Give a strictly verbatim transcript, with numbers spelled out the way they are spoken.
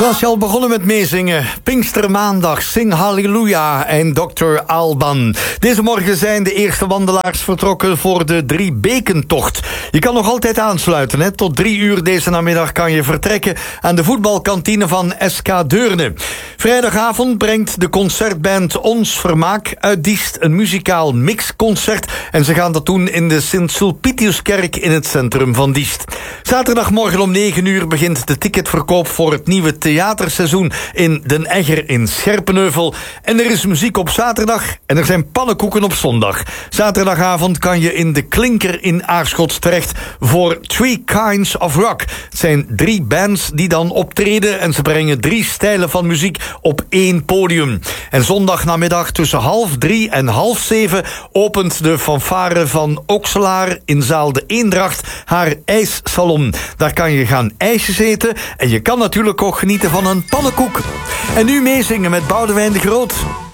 Was je al begonnen met meezingen? Pinkstermaandag, Sing Halleluja en dokter Alban. Deze morgen zijn de eerste wandelaars vertrokken voor de Driebekentocht. Je kan nog altijd aansluiten. Hè? Tot drie uur deze namiddag kan je vertrekken aan de voetbalkantine van S K Deurne. Vrijdagavond brengt de concertband Ons Vermaak uit Diest een muzikaal mixconcert. En ze gaan dat doen in de Sint-Sulpiciuskerk in het centrum van Diest. Zaterdagmorgen om negen uur begint de ticketverkoop voor het nieuwe theaterseizoen in Den Egger in Scherpenheuvel. En er is muziek op zaterdag en er zijn pannenkoeken op zondag. Zaterdagavond kan je in de Klinker in Aarschot terecht voor Three Kinds of Rock. Het zijn drie bands die dan optreden en ze brengen drie stijlen van muziek op één podium. En zondagnamiddag tussen half drie en half zeven opent de fanfare van Okselaar in zaal De Eendracht haar ijssalon. Daar kan je gaan ijsjes eten en je kan natuurlijk ook genieten van een pannenkoek. En nu meezingen met Boudewijn de Groot.